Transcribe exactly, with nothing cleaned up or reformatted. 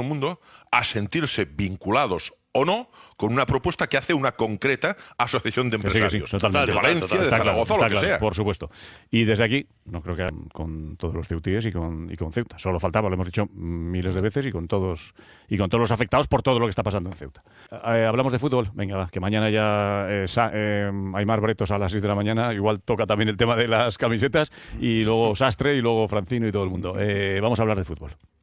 el mundo a sentirse vinculados o no con una propuesta que hace una concreta asociación de empresarios. Sí, sí, totalmente. De Valencia, total, total. de Zaragoza, claro, o lo que claro, sea. Por supuesto. Y desde aquí, no creo que con todos los ceutíes y con, y con Ceuta. Solo faltaba, lo hemos dicho miles de veces, y con todos y con todos los afectados por todo lo que está pasando en Ceuta. Eh, hablamos de fútbol. Venga, va, que mañana ya eh, Sa eh, Aimar Bretos a las seis de la mañana. Igual toca también el tema de las camisetas. Y luego Sastre, y luego Francino y todo el mundo. Eh, vamos a hablar de fútbol.